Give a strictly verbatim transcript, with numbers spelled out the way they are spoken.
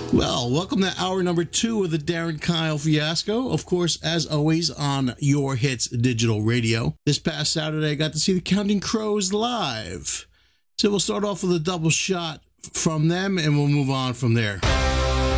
Well, welcome to hour number two of the Darren Kyle Fiasco. Of course, as always, on Your Hits Digital Radio. This past Saturday, I got to see the Counting Crows live. So we'll start off with a double shot from them, and we'll move on from there.